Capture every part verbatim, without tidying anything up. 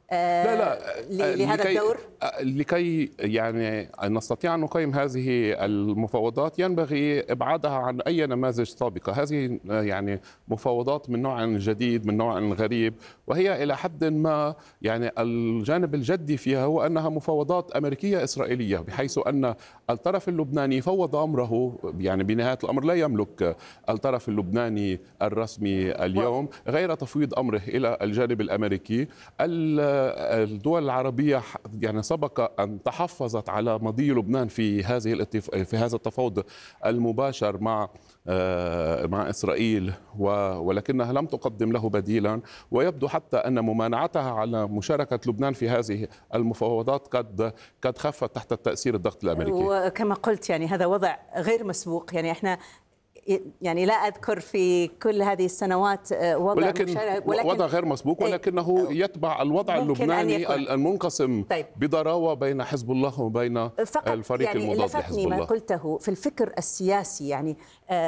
لا لا لهذا لكي الدور؟ لكي يعني نستطيع أن نقيم هذه المفاوضات ينبغي إبعادها عن أي نماذج سابقة. هذه يعني مفاوضات من نوع جديد، من نوع غريب، وهي إلى حد ما يعني الجانب الجدي فيها هو أنها مفاوضات أمريكية إسرائيلية، بحيث أن الطرف اللبناني فوض أمره. يعني بنهاية الأمر لا يملك الطرف اللبناني الرسمي اليوم غير تفويض أمره إلى الجانب الأمريكي. الدول العربية يعني سبق أن تحفظت على مضي لبنان في هذه الاتف... في هذا التفاوض المباشر مع مع إسرائيل، ولكنها لم تقدم له بديلا، ويبدو حتى أن ممانعتها على مشاركة لبنان في هذه المفاوضات قد قد خفت تحت التأثير الضغط الأمريكي. وكما قلت يعني هذا وضع غير مسبوق. يعني احنا يعني لا أذكر في كل هذه السنوات وضع ولكن, ولكن وضع غير مسبوق، ولكنه يتبع الوضع اللبناني المنقسم طيب بضراوة بين حزب الله وبين الفريق يعني المضاد لحزب الله. ما قلته في الفكر السياسي، يعني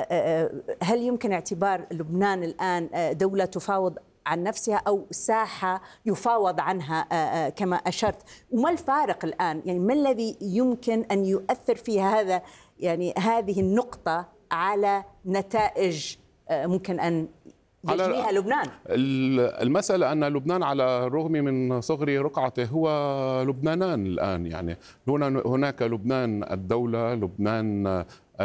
هل يمكن اعتبار لبنان الآن دولة تفاوض عن نفسها أو ساحة يفاوض عنها كما أشرت؟ وما الفارق الآن؟ يعني ما الذي يمكن أن يؤثر فيها هذا يعني هذه النقطة على نتائج ممكن أن يجنيها لبنان؟ المسألة أن لبنان على الرغم من صغر رقعته هو لبنانان الآن. يعني هناك لبنان الدولة، لبنان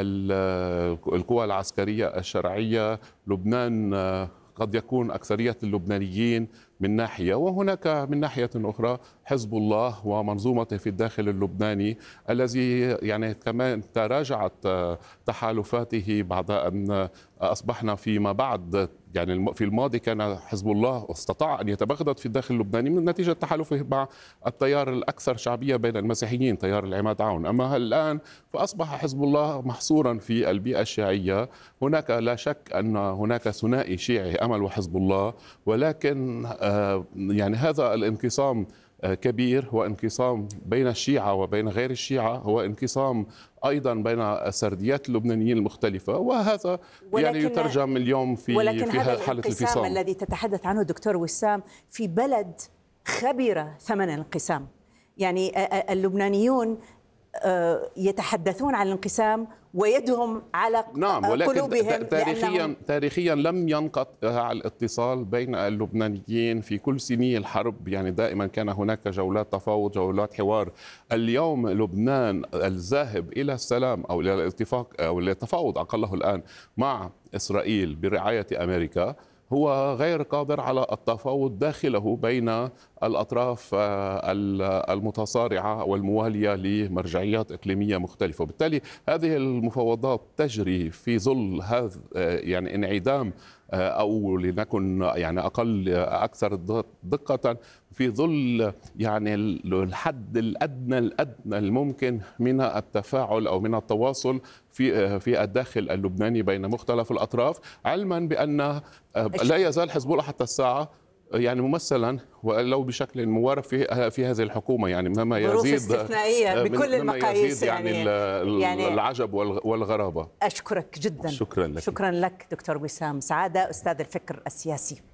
القوى العسكرية الشرعية، لبنان قد يكون أكثرية اللبنانيين من ناحية، وهناك من ناحية أخرى حزب الله ومنظومته في الداخل اللبناني الذي يعني كمان تراجعت تحالفاته بعد أن أصبحنا فيما بعد. يعني في الماضي كان حزب الله استطاع أن يتبغضد في الداخل اللبناني من نتيجة تحالفه مع التيار الأكثر شعبية بين المسيحيين، تيار العماد عون. أما الآن فأصبح حزب الله محصورا في البيئة الشيعية. هناك لا شك أن هناك ثنائي شيعي أمل وحزب الله، ولكن يعني هذا الانقسام كبير، هو انقسام بين الشيعة وبين غير الشيعة، هو انقسام أيضا بين السرديات اللبنانيين المختلفة، وهذا يعني يترجم اليوم في ولكن في هذا حالة الانقسام الذي تتحدث عنه دكتور وسام في بلد خبرة ثمن الانقسام. يعني اللبنانيون يتحدثون عن الانقسام ويدهم على نعم، قلوبهم. ولكن تاريخيا تاريخيا لم ينقطع الاتصال بين اللبنانيين في كل سنين الحرب. يعني دائما كان هناك جولات تفاوض، جولات حوار. اليوم لبنان الذاهب الى السلام او الى الاتفاق او التفاوض اقله الان مع اسرائيل برعاية امريكا هو غير قادر على التفاوض داخله بين الأطراف المتصارعة والموالية لمرجعيات إقليمية مختلفة. وبالتالي هذه المفاوضات تجري في ظل هذا يعني انعدام أو لنكن يعني أقل أكثر دقة في ظل يعني الحد الأدنى الأدنى الممكن من التفاعل أو من التواصل في في الداخل اللبناني بين مختلف الأطراف، علما بأن لا يزال حزب الله حتى الساعة يعني ممثلا ولو بشكل موارب في في هذه الحكومة. يعني مما يزيد استثنائية بكل المقاييس يعني, يعني العجب والغرابة. أشكرك جدا. شكرا لك. شكرا لك دكتور وسام سعادة أستاذ الفكر السياسي.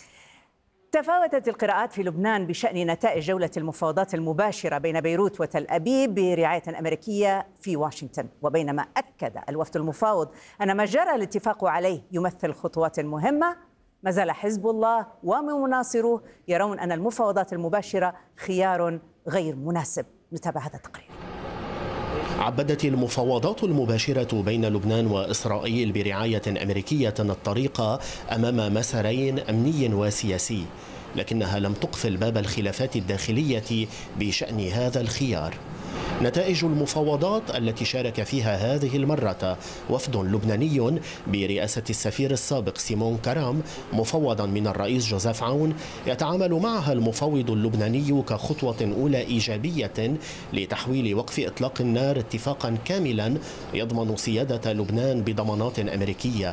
تفاوتت القراءات في لبنان بشأن نتائج جولة المفاوضات المباشرة بين بيروت وتل أبيب برعاية أمريكية في واشنطن، وبينما أكد الوفد المفاوض أن ما جرى الاتفاق عليه يمثل خطوات مهمة، ما زال حزب الله ومناصروه يرون أن المفاوضات المباشرة خيار غير مناسب. نتابع هذا التقرير. عبدت المفاوضات المباشرة بين لبنان وإسرائيل برعاية أمريكية الطريق أمام مسارين أمني وسياسي، لكنها لم تقفل باب الخلافات الداخلية بشأن هذا الخيار. نتائج المفاوضات التي شارك فيها هذه المرة وفد لبناني برئاسة السفير السابق سيمون كرام مفوضا من الرئيس جوزيف عون يتعامل معها المفوض اللبناني كخطوة أولى إيجابية لتحويل وقف إطلاق النار اتفاقا كاملا يضمن سيادة لبنان بضمانات أمريكية.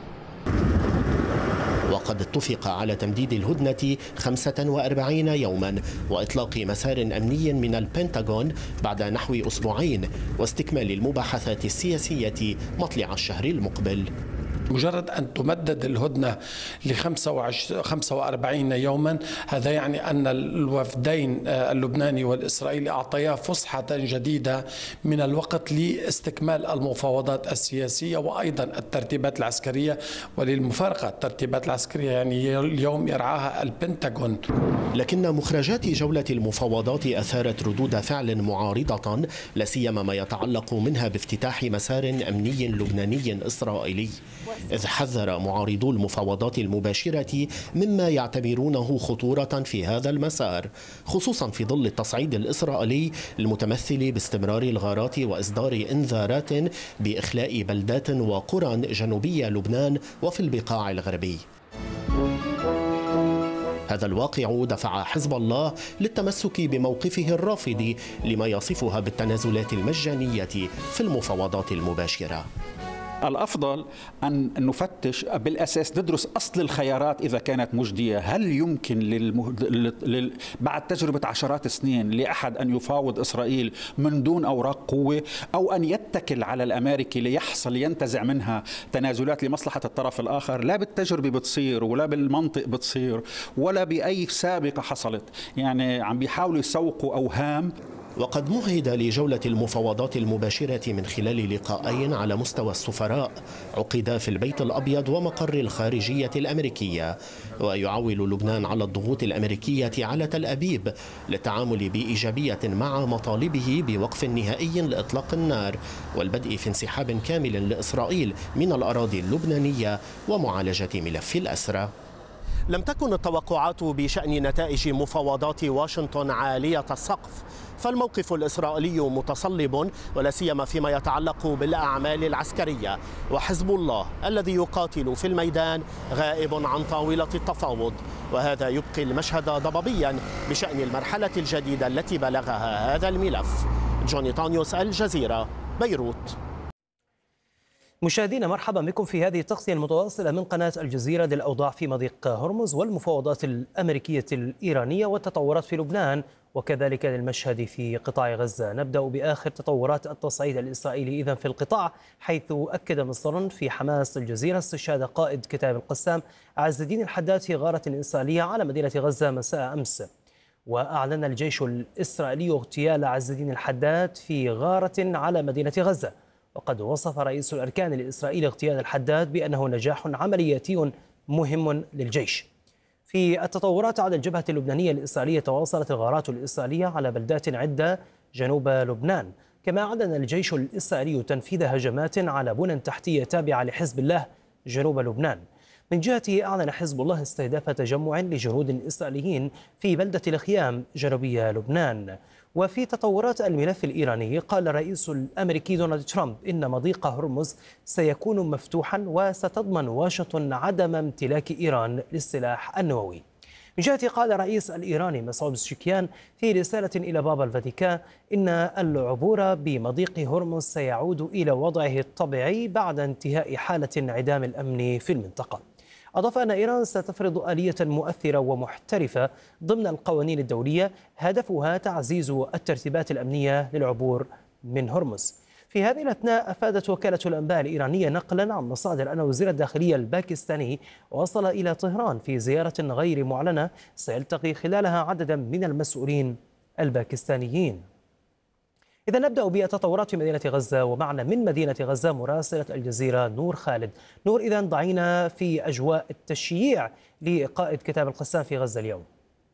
وقد اتفق على تمديد الهدنة خمسة وأربعين يوما وإطلاق مسار أمني من البنتاغون بعد نحو أسبوعين واستكمال المباحثات السياسية مطلع الشهر المقبل. مجرد أن تمدد الهدنة ل خمسة وأربعين يوما، هذا يعني أن الوفدين اللبناني والإسرائيلي أعطيا فسحة جديدة من الوقت لاستكمال المفاوضات السياسية وأيضا الترتيبات العسكرية. وللمفارقة الترتيبات العسكرية يعني اليوم يرعاها البنتاغون. لكن مخرجات جولة المفاوضات أثارت ردود فعل معارضة، لا سيما ما يتعلق منها بافتتاح مسار أمني لبناني إسرائيلي، إذ حذر معارضو المفاوضات المباشرة مما يعتبرونه خطورة في هذا المسار، خصوصا في ظل التصعيد الإسرائيلي المتمثل باستمرار الغارات وإصدار إنذارات بإخلاء بلدات وقرى جنوبية لبنان وفي البقاع الغربي. هذا الواقع دفع حزب الله للتمسك بموقفه الرافض لما يصفها بالتنازلات المجانية في المفاوضات المباشرة. الأفضل أن نفتش بالأساس، ندرس أصل الخيارات إذا كانت مجدية. هل يمكن للمه... لل... بعد تجربة عشرات السنين لأحد أن يفاوض إسرائيل من دون أوراق قوة، أو أن يتكل على الأمريكي ليحصل ينتزع منها تنازلات لمصلحة الطرف الآخر؟ لا بالتجربة بتصير، ولا بالمنطق بتصير، ولا بأي سابقة حصلت. يعني عم بيحاولوا يسوقوا أوهام. وقد مهد لجولة المفاوضات المباشرة من خلال لقاءين على مستوى السفراء عقدا في البيت الأبيض ومقر الخارجية الأمريكية، ويعول لبنان على الضغوط الأمريكية على تل أبيب للتعامل بإيجابية مع مطالبه بوقف نهائي لإطلاق النار والبدء في انسحاب كامل لإسرائيل من الأراضي اللبنانية ومعالجة ملف الأسرى. لم تكن التوقعات بشأن نتائج مفاوضات واشنطن عالية السقف، فالموقف الإسرائيلي متصلب ولا سيما فيما يتعلق بالأعمال العسكرية، وحزب الله الذي يقاتل في الميدان غائب عن طاولة التفاوض، وهذا يبقي المشهد ضبابيا بشأن المرحلة الجديدة التي بلغها هذا الملف. جوني طانيوس، الجزيرة، بيروت. مشاهدينا، مرحبا بكم في هذه التغطية المتواصلة من قناة الجزيرة للأوضاع في مضيق هرمز والمفاوضات الأمريكية الإيرانية والتطورات في لبنان وكذلك للمشهد في قطاع غزة. نبدأ بآخر تطورات التصعيد الإسرائيلي إذن في القطاع، حيث أكد مصدر في حماس الجزيرة استشهاد قائد كتائب القسام عز الدين الحداد في غارة إسرائيلية على مدينة غزة مساء أمس. وأعلن الجيش الإسرائيلي اغتيال عز الدين الحداد في غارة على مدينة غزة، وقد وصف رئيس الأركان الإسرائيلي اغتيال الحداد بأنه نجاح عملياتي مهم للجيش. في التطورات على الجبهة اللبنانية الإسرائيلية، تواصلت الغارات الإسرائيلية على بلدات عدة جنوب لبنان، كما أعلن الجيش الإسرائيلي تنفيذ هجمات على بنى تحتية تابعة لحزب الله جنوب لبنان. من جهته، أعلن حزب الله استهداف تجمع لجنود إسرائيليين في بلدة الخيام جنوبي لبنان. وفي تطورات الملف الإيراني، قال الرئيس الأمريكي دونالد ترامب إن مضيق هرمز سيكون مفتوحا وستضمن واشنطن عدم امتلاك إيران للسلاح النووي. من جهته، قال الرئيس الإيراني مسعود بزشكيان في رسالة إلى بابا الفاتيكان إن العبور بمضيق هرمز سيعود إلى وضعه الطبيعي بعد انتهاء حالة انعدام الأمن في المنطقة. أضاف أن إيران ستفرض آلية مؤثرة ومحترفة ضمن القوانين الدولية هدفها تعزيز الترتيبات الأمنية للعبور من هرمز. في هذه الأثناء، أفادت وكالة الأنباء الإيرانية نقلا عن مصادر أن وزير الداخلية الباكستاني وصل إلى طهران في زيارة غير معلنة سيلتقي خلالها عددا من المسؤولين الباكستانيين. إذا نبدأ بالتطورات في مدينة غزة، ومعنا من مدينة غزة مراسلة الجزيرة نور خالد. نور، إذا ضعينا في أجواء التشييع لقائد كتائب القسام في غزة اليوم.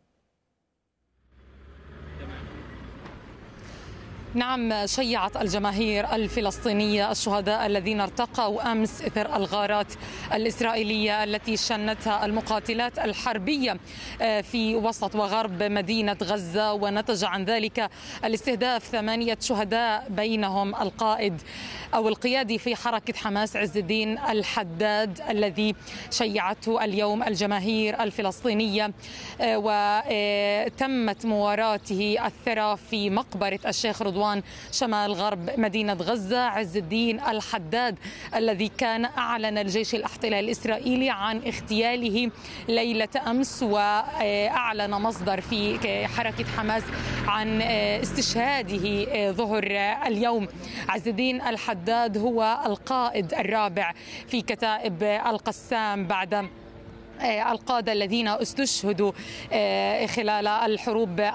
نعم، شيعت الجماهير الفلسطينية الشهداء الذين ارتقوا أمس إثر الغارات الإسرائيلية التي شنتها المقاتلات الحربية في وسط وغرب مدينة غزة، ونتج عن ذلك الاستهداف ثمانية شهداء بينهم القائد أو القيادي في حركة حماس عز الدين الحداد الذي شيعته اليوم الجماهير الفلسطينية، وتمت مواراته الثرى في مقبرة الشيخ رضوان رضوان شمال غرب مدينة غزة. عز الدين الحداد الذي كان أعلن الجيش الاحتلال الإسرائيلي عن اغتياله ليلة أمس، وأعلن مصدر في حركة حماس عن استشهاده ظهر اليوم. عز الدين الحداد هو القائد الرابع في كتائب القسام بعد القادة الذين استشهدوا خلال الحروب